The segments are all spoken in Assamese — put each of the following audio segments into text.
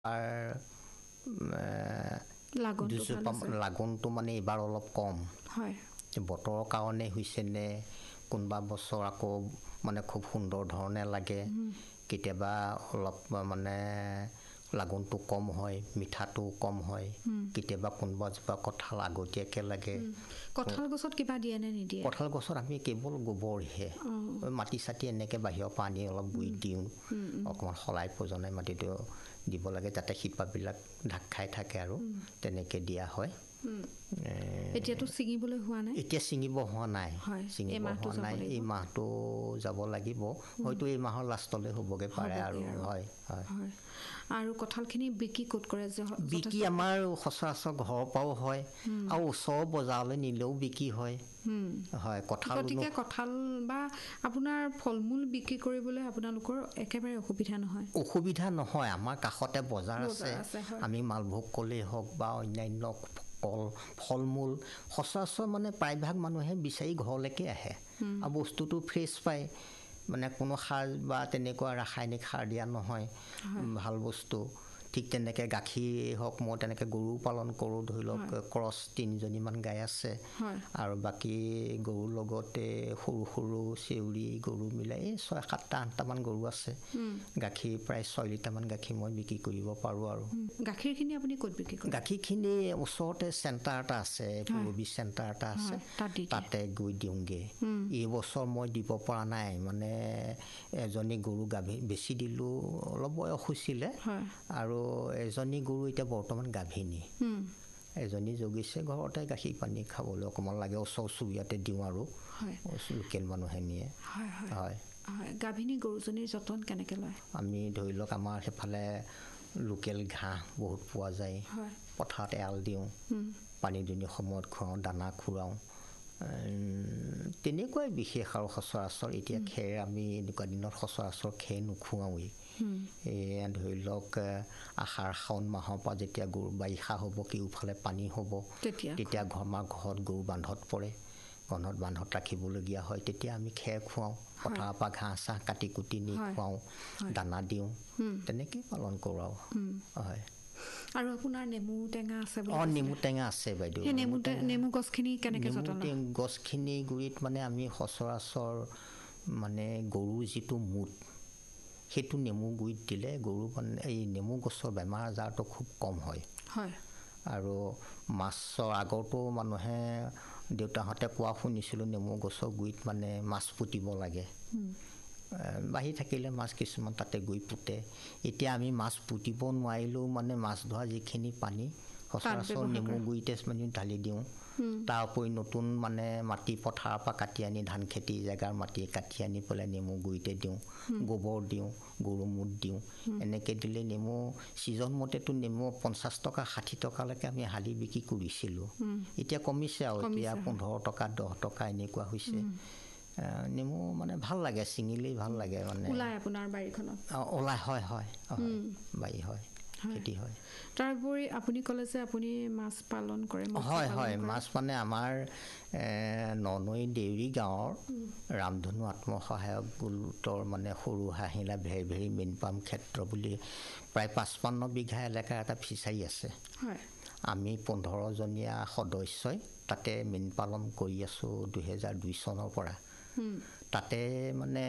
লাগনটো মানে এইবাৰ অলপ কম হয় বতৰৰ কাৰণে হৈছে নে কোনবা বছৰ আকৌ মানে খুব সুন্দৰ ধৰণে লাগে কেতিয়াবা অলপ মানে লাগনটো কম হয় মিঠাটো কম হয় কেতিয়াবা কোনবা জোপা কঁঠাল আগতীয়াকৈ লাগে কঁঠাল গছত কিবা দিয়ে নে নিদিয়ে কঁঠাল গছত আমি কেৱল গোবৰহে মাটি চাটি এনেকৈ বাহিৰৰ পৰা আনি অলপ গুই দিওঁ অকণমান সলাই পজনাই মাটিটো দিব লাগে যাতে শিপাবিলাক ঢাক খাই থাকে আৰু তেনেকৈ দিয়া হয় এতিয়াতো ছিঙিবলৈ হোৱা নাই এতিয়া ছিঙিব হোৱা নাই এই মাহটো যাব লাগিব হয়তো এই মাহৰ লাষ্টলৈ হ'বগৈ পাৰে আৰু হয় হয় আৰু কঁঠালখিনি বিক্ৰী ক'ত কৰে বিক্ৰী আমাৰ সচৰাচৰ ঘৰৰ পৰাও হয় আৰু ওচৰৰ বজাৰলৈ নিলেও বিক্ৰী হয় হয় কঁঠাল বা আপোনাৰ ফল মূল বিক্ৰী কৰিবলৈ আপোনালোকৰ একেবাৰে অসুবিধা নহয় আমাৰ কাষতে বজাৰ আছে আমি মালভোগ কলেই হওক বা অন্যান্য ফল মূল সচৰাচৰ মানে প্ৰায়ভাগ মানুহে বিচাৰি ঘৰলৈকে আহে আৰু বস্তুটো ফ্ৰেছ পায় মানে কোনো সাৰ বা তেনেকুৱা ৰাসায়নিক সাৰ দিয়া নহয় ভাল বস্তু ঠিক তেনেকৈ গাখীৰ হওক মই তেনেকৈ গৰু পালন কৰোঁ ধৰি লওক ক্ৰছ 3জনীমান গাই আছে আৰু বাকী গৰুৰ লগতে সৰু সৰু চেউৰী গৰু মিলাই 6-7-8টামান গৰু আছে গাখীৰ প্ৰায় 6 লিটাৰমান গাখীৰ মই বিক্ৰী কৰিব পাৰোঁ আৰু গাখীৰখিনি আপুনি ক'ত বিক্ৰী কৰে গাখীৰখিনি ওচৰতে চেণ্টাৰ এটা আছে পুৰবী চেণ্টাৰ এটা আছে তাতে গৈ দিওঁগৈ এইবছৰ মই দিব পৰা নাই মানে এজনী গৰু বেছি দিলোঁ অলপ বয়স হৈছিলে আৰু এজনী গৰু এতিয়া বৰ্তমান গাভিনী এজনী জগিছে ঘৰতে গাখীৰ পানী খাবলৈ অকণমান লাগে ওচৰ চুবুৰীয়াতে দিওঁ আৰু লোকেল মানুহে নিয়ে হয় গাভিনী গৰুজনীৰ যতন কেনেকৈ লয় আমি ধৰি লওক আমাৰ সেইফালে লোকেল ঘাঁহ বহুত পোৱা যায় পথাৰত এৰাল দিওঁ পানী দুনি সময়ত খুৱাওঁ দানা খুৱাওঁ তেনেকুৱাই বিশেষ আৰু সচৰাচৰ এতিয়া খেৰ আমি এনেকুৱা দিনত সচৰাচৰ খেৰ নোখুৱাওঁৱেই ধৰি লওক আহাৰ শাওণ মাহৰ পৰা যেতিয়া গৰু বাৰিষা হ'ব কেওফালে পানী হ'ব তেতিয়া আমাৰ ঘৰত গৰু বান্ধত পৰে বান্ধত ৰাখিবলগীয়া হয় তেতিয়া আমি খেৰ খুৱাওঁ পথাৰৰ পৰা ঘাঁহ চাহ কাটি কুটি নি খুৱাওঁ দানা দিওঁ তেনেকৈ পালন কৰোঁ আৰু হয় আৰু আপোনাৰ নেমু টেঙা আছে নেমু টেঙা আছে বাইদেউ নেমু গছখিনি কেনেকৈ যতন লয় গছখিনি গুৰিত মানে আমি সচৰাচৰ মানে গৰুৰ যিটো মুঠ সেইটো নেমু গুৰিত দিলে গৰু মানে এই নেমু গছৰ বেমাৰ আজাৰটো খুব কম হয় আৰু মাছৰ আগতো মানুহে দেউতাহঁতে কোৱা শুনিছিলোঁ নেমু গছৰ গুৰিত মানে মাছ পুতিব লাগে বাঢ়ি থাকিলে মাছ কিছুমান তাতে গৈ পুতে এতিয়া আমি মাছ পুতিব নোৱাৰিলেও মানে মাছ ধৰা যিখিনি পানী সচৰাচৰ নেমু গুৰিতে মানে ঢালি দিওঁ তাৰ উপৰি নতুন মানে মাটি পথাৰৰ পৰা কাটি আনি ধান খেতি জেগাৰ মাটি কাটি আনি পেলাই নেমু গুৰিতে দিওঁ গোবৰ দিওঁ গৰু মুত দিওঁ এনেকৈ দিলে নেমু ছিজন মতেতো নেমু 50 টকা 60 টকালৈকে আমি হালি বিক্ৰী কৰিছিলোঁ এতিয়া কমিছে আৰু এতিয়া 15 টকা 10 টকা এনেকুৱা হৈছে নেমু মানে ভাল লাগে ছিঙিলেই ভাল লাগে মানে ওলাই আপোনাৰ বাৰীখনত ওলাই হয় বাৰী হয় খেতি হয় তাৰোপৰি আপুনি ক'লে যে আপুনি মাছ পালন কৰে হয় মাছ মানে আমাৰ ননৈ দেউৰী গাঁৱৰ ৰামধনু আত্মসহায়ক গোটৰ মানে সৰু হাঁহিলা ভেৰি মীন পাম ক্ষেত্ৰ বুলি প্ৰায় 55 বিঘা এলেকাৰ এটা ফিচাৰী আছে আমি 15জনীয়া সদস্যই তাতে মীন পালন কৰি আছোঁ 2002 চনৰ পৰা তাতে মানে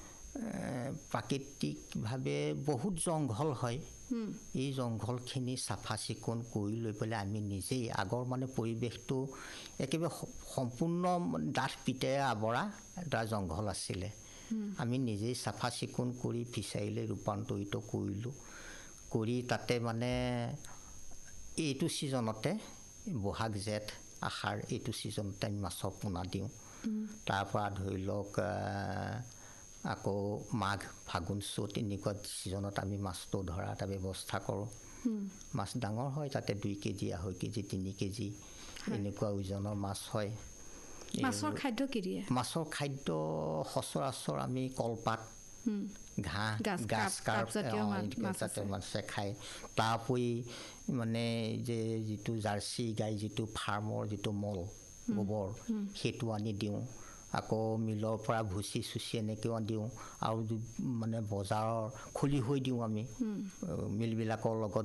প্ৰাকৃতিকভাৱে বহুত জংঘল হয় এই জংঘলখিনি চাফা চিকুণ কৰি লৈ পেলাই আমি নিজেই আগৰ মানে পৰিৱেশটো একেবাৰে সম্পূৰ্ণ ডাঠ পিতেৰে আৱৰা এটা জংঘল আছিলে আমি নিজেই চাফা চিকুণ কৰি ফিচাৰীলৈ ৰূপান্তৰিত কৰিলোঁ কৰি তাতে মানে এইটো ছিজনতে বহাগ জেঠ আহাৰ এইটো ছিজনতে আমি মাছৰ পোনা দিওঁ তাৰপৰা ধৰি লওক আকৌ মাঘ ফাগুন চ'ত এনেকুৱা ছিজনত আমি মাছটো ধৰা এটা ব্যৱস্থা কৰোঁ মাছ ডাঙৰ হয় তাতে 2 কেজি 2.5 কেজি 3 কেজি এনেকুৱা ওজনৰ মাছ হয় মাছৰ খাদ্য কি দিয়ে মাছৰ খাদ্য সচৰাচৰ আমি কলপাত ঘাঁহ গাছ কাৰ্প যাতে মাছে খায় তাৰ উপৰি মানে যে যিটো জাৰ্চি গাই যিটো ফাৰ্মৰ যিটো মল গোবৰ সেইটো আনি দিওঁ আকৌ মিলৰ পৰা ভুচি চুচি এনেকৈও দিওঁ আৰু মানে বজাৰৰ খুলি হৈ দিওঁ আমি মিলবিলাকৰ লগত